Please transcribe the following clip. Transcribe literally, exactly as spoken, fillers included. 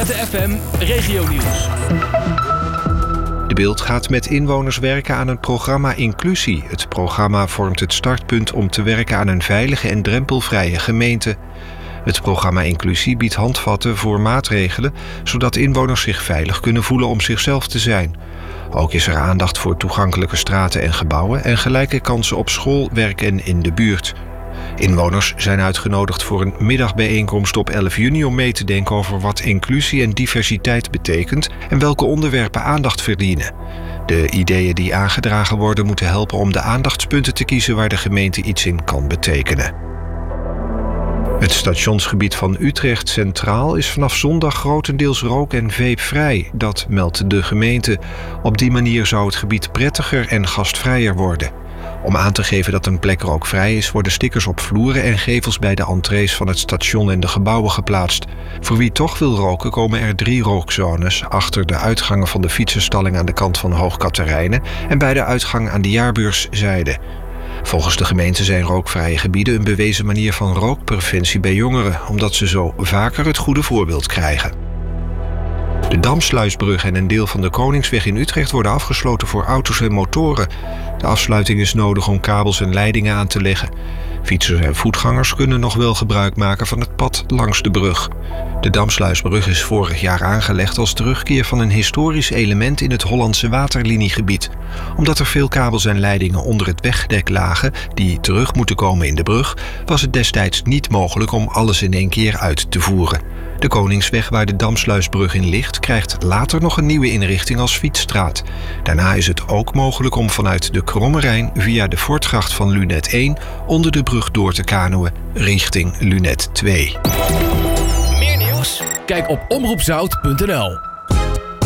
De F M Regionieuws. De Bild gaat met inwoners werken aan een programma Inclusie. Het programma vormt het startpunt om te werken aan een veilige en drempelvrije gemeente. Het programma Inclusie biedt handvatten voor maatregelen, zodat inwoners zich veilig kunnen voelen om zichzelf te zijn. Ook is er aandacht voor toegankelijke straten en gebouwen en gelijke kansen op school, werk en in de buurt. Inwoners zijn uitgenodigd voor een middagbijeenkomst op elf juni om mee te denken over wat inclusie en diversiteit betekent en welke onderwerpen aandacht verdienen. De ideeën die aangedragen worden moeten helpen om de aandachtspunten te kiezen waar de gemeente iets in kan betekenen. Het stationsgebied van Utrecht Centraal is vanaf zondag grotendeels rook- en veepvrij. Dat meldt de gemeente. Op die manier zou het gebied prettiger en gastvrijer worden. Om aan te geven dat een plek rookvrij is, worden stickers op vloeren en gevels bij de entrees van het station en de gebouwen geplaatst. Voor wie toch wil roken komen er drie rookzones achter de uitgangen van de fietsenstalling aan de kant van Hoog Catharijne en bij de uitgang aan de jaarbeurszijde. Volgens de gemeente zijn rookvrije gebieden een bewezen manier van rookpreventie bij jongeren, omdat ze zo vaker het goede voorbeeld krijgen. De Damsluisbrug en een deel van de Koningsweg in Utrecht worden afgesloten voor auto's en motoren. De afsluiting is nodig om kabels en leidingen aan te leggen. Fietsers en voetgangers kunnen nog wel gebruik maken van het pad langs de brug. De Damsluisbrug is vorig jaar aangelegd als terugkeer van een historisch element in het Hollandse waterliniegebied. Omdat er veel kabels en leidingen onder het wegdek lagen die terug moeten komen in de brug, was het destijds niet mogelijk om alles in één keer uit te voeren. De Koningsweg waar de Damsluisbrug in ligt krijgt later nog een nieuwe inrichting als fietsstraat. Daarna is het ook mogelijk om vanuit de Kromme Rijn via de Voortgracht van Lunet één onder de brug door te kanoën richting Lunet twee. Meer nieuws? Kijk op omroep zout punt n l.